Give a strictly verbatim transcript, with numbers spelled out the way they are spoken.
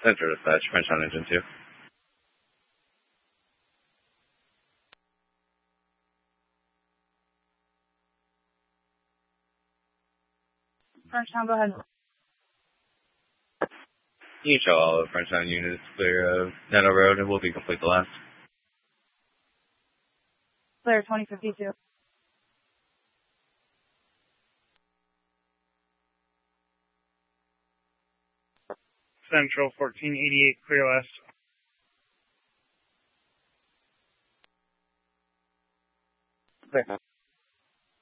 Central Dispatch, Frenchtown Engine two. Frenchtown, go ahead. You show all the Frenchtown units clear of Netto Road and we'll be complete the last. Clear twenty fifty-two. Central fourteen eighty-eight, clear last.